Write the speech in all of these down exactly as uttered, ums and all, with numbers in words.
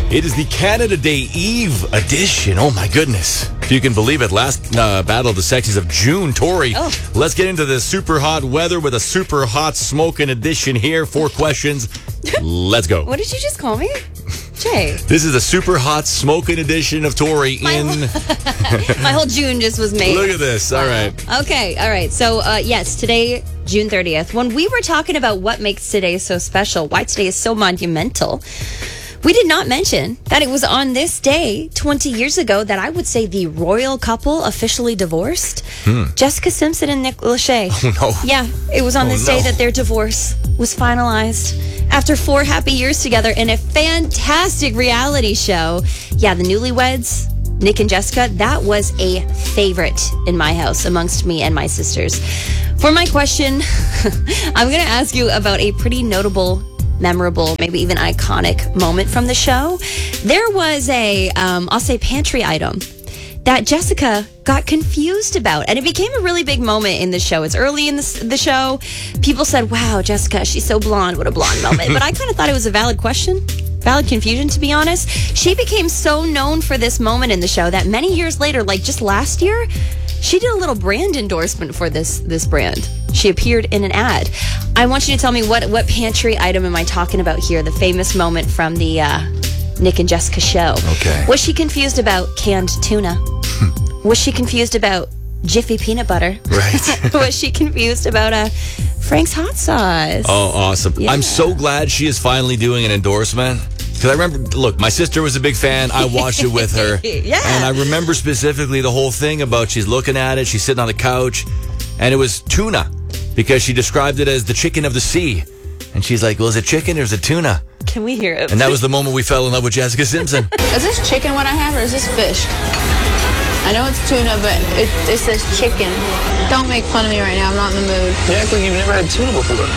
It is the Canada Day Eve edition. Oh, my goodness. If you can believe it, last uh, Battle of the Sexes of June. Tori, oh. let's get into the super hot weather with a super hot smoking edition here. Four questions. Let's go. What did you just call me? Jay. This is a super hot smoking edition of Tori my in... Whole, my whole June just was made. Look at this. All right. Okay. All right. So, uh, yes, today, June thirtieth, when we were talking about what makes today so special, why today is so monumental, we did not mention that it was on this day twenty years ago that I would say the royal couple officially divorced. Hmm. Jessica Simpson and Nick Lachey. Oh, no. Yeah, it was on oh, this no. day that their divorce was finalized after four happy years together in a fantastic reality show. Yeah, the Newlyweds, Nick and Jessica, that was a favorite in my house amongst me and my sisters. For my question, I'm going to ask you about a pretty notable, memorable, maybe even iconic moment from the show. There was a, um, I'll say, pantry item that Jessica got confused about. And it became a really big moment in the show. It's early in the, the show. People said, wow, Jessica, she's so blonde. What a blonde moment. But I kind of thought it was a valid question. Valid confusion, to be honest. She became so known for this moment in the show that many years later, like just last year, she did a little brand endorsement for this this brand. She appeared in an ad. I want you to tell me what, what pantry item am I talking about here? The famous moment from the uh, Nick and Jessica show. Okay. Was she confused about canned tuna? Was she confused about Jiffy peanut butter? Right. Was she confused about uh, Frank's hot sauce? Oh, awesome. Yeah. I'm so glad she is finally doing an endorsement. Because I remember, look, my sister was a big fan. I watched it with her. Yeah. And I remember specifically the whole thing about she's looking at it, she's sitting on the couch, and it was tuna. Because she described it as the chicken of the sea. And she's like, well, is it chicken or is it tuna? Can we hear it? And that was the moment we fell in love with Jessica Simpson. Is this chicken what I have or is this fish? I know it's tuna, but it, it says chicken. Don't make fun of me right now. I'm not in the mood. You act like you've never had tuna before.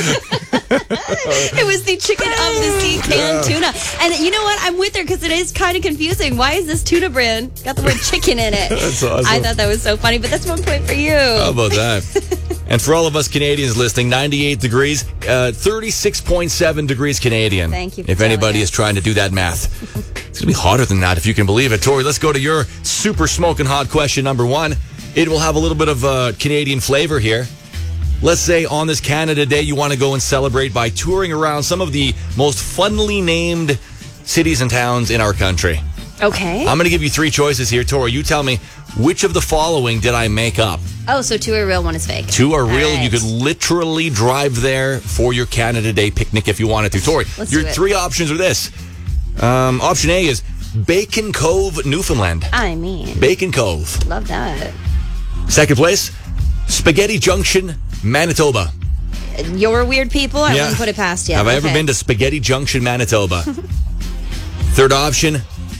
It was the chicken of the sea canned tuna. And you know what? I'm with her because it is kind of confusing. Why is this tuna brand got the word chicken in it? That's awesome. I thought that was so funny, but that's one point for you. How about that? And for all of us Canadians listening, ninety-eight degrees, uh, thirty-six point seven degrees Canadian. Thank you for if anybody telling is trying to do that math. It's going to be hotter than that if you can believe it. Tori, let's go to your super smoking hot question number one. It will have a little bit of uh, Canadian flavor here. Let's say on this Canada Day, you want to go and celebrate by touring around some of the most funnily named cities and towns in our country. Okay. I'm going to give you three choices here. Tori, you tell me, which of the following did I make up? Oh, so two are real, one is fake. Two are real. Right. You could literally drive there for your Canada Day picnic if you wanted to. Tori, Let's your do it. three options are this. Um, option A is Bacon Cove, Newfoundland. I mean. Bacon Cove. Love that. Second place, Spaghetti Junction, Manitoba. You're weird people. I Yeah. wouldn't put it past you. Have I ever Okay. been to Spaghetti Junction, Manitoba? Third option,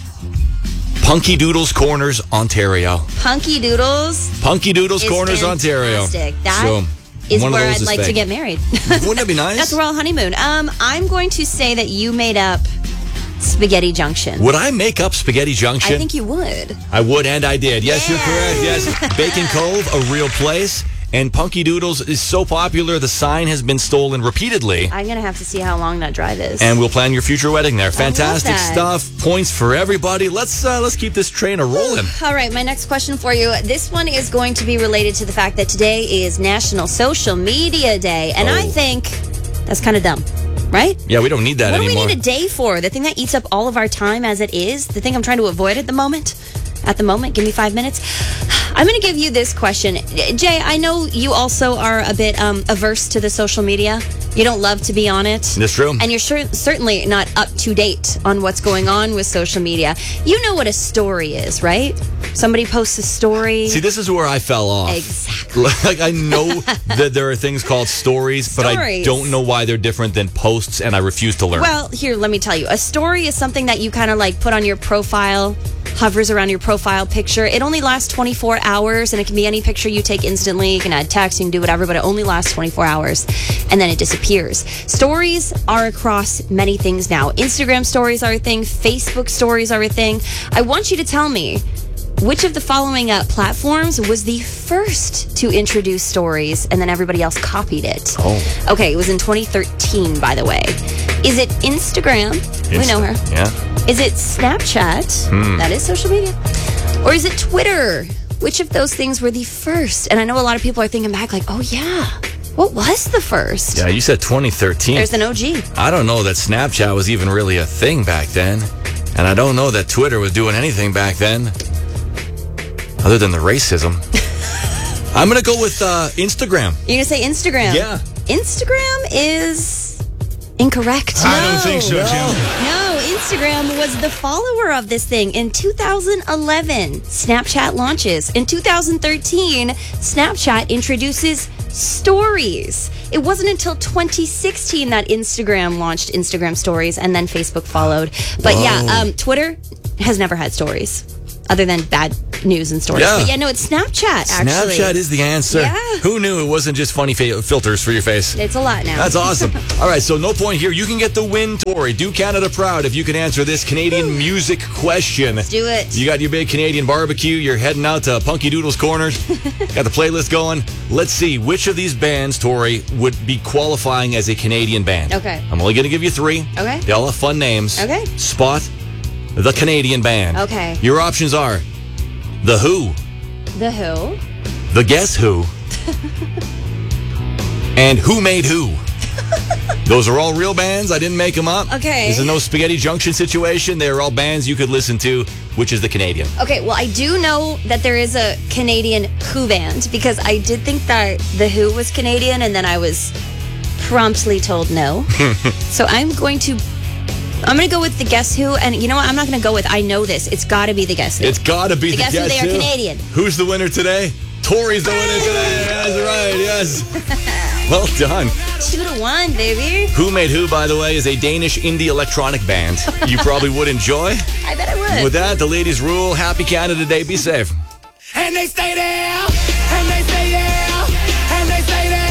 Punky Doodles Corners, Ontario. Punky Doodles Punky Doodles is Corners, Ontario. fantastic. That So, is one of where those I'd is like to fake. get married. Wouldn't that be nice? That's a royal honeymoon. Um, I'm going to say that you made up Spaghetti Junction. Would I make up Spaghetti Junction? I think you would. I would, and I did. Yes, Yeah. you're correct. Yes. Bacon Cove, a real place. And Punky Doodles is so popular, the sign has been stolen repeatedly. I'm going to have to see how long that drive is. And we'll plan your future wedding there. love Fantastic that. stuff. Points for everybody. Let's uh, let's keep this train a rolling. All right, my next question for you. This one is going to be related to the fact that today is National Social Media Day. And Oh. I think that's kind of dumb, right? Yeah, we don't need that What do anymore. we need a day for? The thing that eats up all of our time as it is? The thing I'm trying to avoid at the moment? At the moment, give me five minutes. I'm going to give you this question. Jay, I know you also are a bit um, averse to the social media. You don't love to be on it. That's true. And you're sure, certainly not up to date on what's going on with social media. You know what a story is, right? Somebody posts a story. See, this is where I fell off. Exactly. Like, I know that there are things called stories, but I Stories. don't know why they're different than posts, and I refuse to learn. Well, here, let me tell you. A story is something that you kind of like put on your profile, hovers around your profile picture. It only lasts twenty-four hours, and it can be any picture you take instantly. You can add text, you can do whatever, but it only lasts twenty-four hours, and then it disappears. Stories are across many things now. Instagram stories are a thing. Facebook stories are a thing. I want you to tell me, which of the following uh, platforms was the first to introduce stories and then everybody else copied it? Oh. Okay, it was in twenty thirteen, by the way. Is it Instagram? We know her. Yeah. Is it Snapchat? Hmm. That is social media. Or is it Twitter? Which of those things were the first? And I know a lot of people are thinking back like, oh yeah, what was the first? Yeah, you said twenty thirteen. There's an O G. I don't know that Snapchat was even really a thing back then. And I don't know that Twitter was doing anything back then. Other than the racism. I'm going to go with uh, Instagram. You're going to say Instagram? Yeah. Instagram is incorrect. I No. don't think so, Tim. No, Instagram was the follower of this thing. In two thousand eleven, Snapchat launches. In two thousand thirteen, Snapchat introduces stories. It wasn't until twenty sixteen that Instagram launched Instagram stories, and then Facebook followed. But yeah, um, Twitter has never had stories other than bad news and stories. Yeah. But yeah, no, it's Snapchat, actually. Snapchat is the answer. Yeah. Who knew it wasn't just funny fa- filters for your face? It's a lot now. That's awesome. All right, so no point here. You can get the win, Tori. Do Canada proud if you can answer this Canadian music question. Let's do it. You got your big Canadian barbecue. You're heading out to Punky Doodle's Corners. Got the playlist going. Let's see which of these bands, Tori, would be qualifying as a Canadian band. Okay. I'm only going to give you three. Okay. They all have fun names. Okay. Spot the Canadian band. Okay. Your options are The Who, The Who. The Guess Who, and Who Made Who. Those are all real bands. I didn't make them up. Okay. This is no Spaghetti Junction situation. They're all bands you could listen to. Which is the Canadian? Okay, well, I do know that there is a Canadian Who band because I did think that The Who was Canadian, and then I was promptly told no. So I'm going to, I'm going to go with the Guess Who, and you know what? I'm not going to go with I know this. It's got to be the Guess Who. It's got to be the, The Guess Who, they are Canadian. Who's the winner today? Tori's the winner today. That's right. Yes. Well done. Two to one, baby. Who Made Who, by the way, is a Danish indie electronic band you probably would enjoy. I bet I would. With that, the ladies rule. Happy Canada Day. Be safe. And they stay there, and they stay there, and they stay there.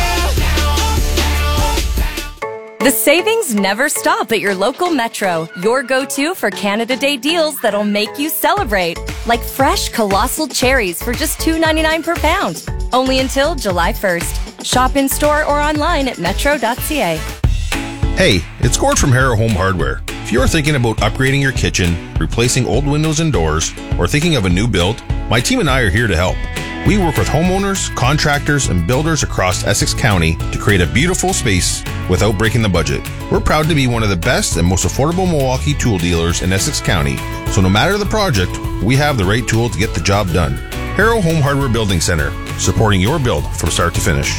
The savings never stop at your local Metro, your go-to for Canada Day deals that'll make you celebrate. Like fresh colossal cherries for just two ninety-nine per pound. Only until July first. Shop in store or online at metro dot c a. Hey, it's Gord from Harrow Home Hardware. If you're thinking about upgrading your kitchen, replacing old windows and doors, or thinking of a new build, my team and I are here to help. We work with homeowners, contractors, and builders across Essex County to create a beautiful space without breaking the budget. We're proud to be one of the best and most affordable Milwaukee tool dealers in Essex County, so no matter the project, we have the right tool to get the job done. Harrow Home Hardware Building Center, supporting your build from start to finish.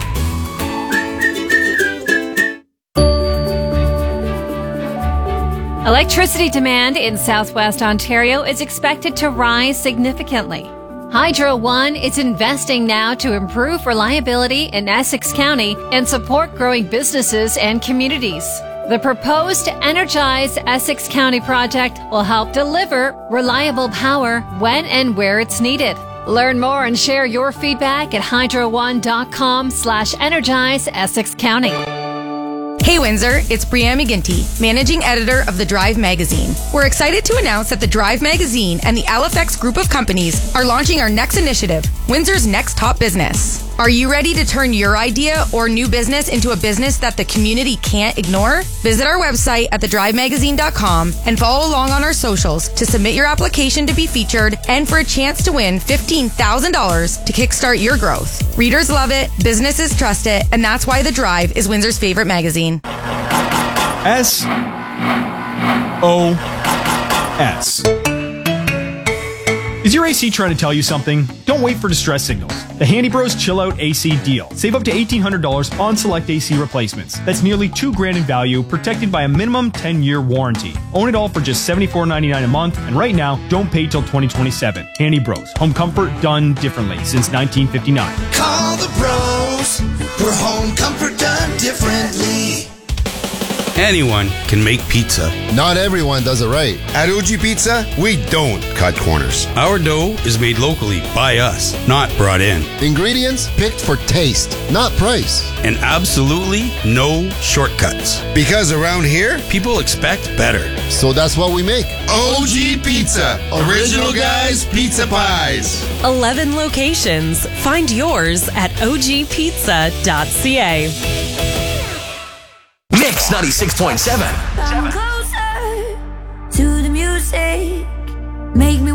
Electricity demand in southwest Ontario is expected to rise significantly. Hydro One is investing now to improve reliability in Essex County and support growing businesses and communities. The proposed Energize Essex County project will help deliver reliable power when and where it's needed. Learn more and share your feedback at hydro one dot com slash energize Essex County. Hey Windsor, it's Brianne McGinty, Managing Editor of The Drive Magazine. We're excited to announce that The Drive Magazine and the L F X Group of Companies are launching our next initiative, Windsor's Next Top Business. Are you ready to turn your idea or new business into a business that the community can't ignore? Visit our website at the drive magazine dot com and follow along on our socials to submit your application to be featured and for a chance to win fifteen thousand dollars to kickstart your growth. Readers love it, businesses trust it, and that's why The Drive is Windsor's favorite magazine. S O S. Is your A C trying to tell you something? Don't wait for distress signals. The Handy Bros Chill Out A C deal. Save up to eighteen hundred dollars on select A C replacements. That's nearly two grand in value, protected by a minimum ten year warranty. Own it all for just seventy-four ninety-nine a month, and right now, don't pay till twenty twenty-seven. Handy Bros. Home comfort done differently since nineteen fifty-nine. Call the bros for home comfort done differently. Anyone can make pizza. Not everyone does it right. At O G Pizza, we don't cut corners. Our dough is made locally by us, not brought in. Ingredients picked for taste, not price. And absolutely no shortcuts. Because around here, people expect better. So that's what we make. O G Pizza. Original guys, pizza pies. eleven locations. Find yours at o g pizza dot c a. Mix ninety-six point seven. Come closer to the sick, make me